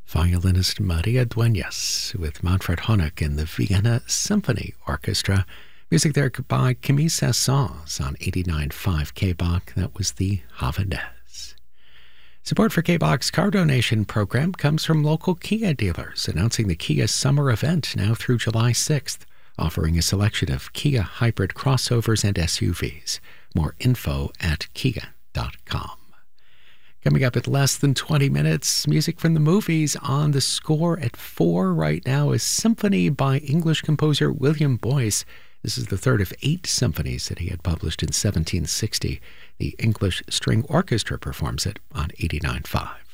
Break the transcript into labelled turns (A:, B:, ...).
A: Violinist Maria Dueñas with Manfred Honeck and the Vienna Symphony Orchestra. Music there by Camille Saint-Saëns on 89.5 KBOK. That was the Havanaise. Support for KBOK's car donation program comes from local Kia dealers, announcing the Kia Summer Event now through July 6th, offering a selection of Kia hybrid crossovers and SUVs. More info at kia.com. Coming up at less than 20 minutes, music from the movies. On the score at 4 right now is Symphony by English composer William Boyce. This is the third of 8 symphonies that he had published in 1760. The English String Orchestra performs it on 89.5.